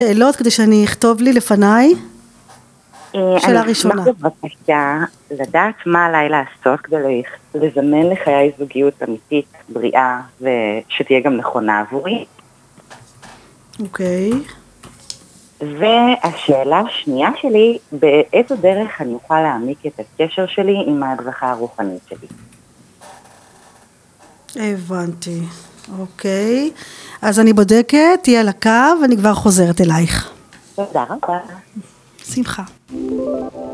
שאלות כדי שאני אכתוב לי לפניי. שאלה ראשונה. אני בבקשה לדעת מה עליי לעשות כדי לזמן לחיי זוגיות אמיתית, בריאה, ושתהיה גם נכונה עבורי. אוקיי. והשאלה השנייה שלי, באיזו דרך אני אוכל להעמיק את הקשר שלי עם ההדרכה הרוחנית שלי. הבנתי. אוקיי. אז אני בודקת, תהיה על הקו, ואני כבר חוזרת אלייך. תודה רבה. שמחה.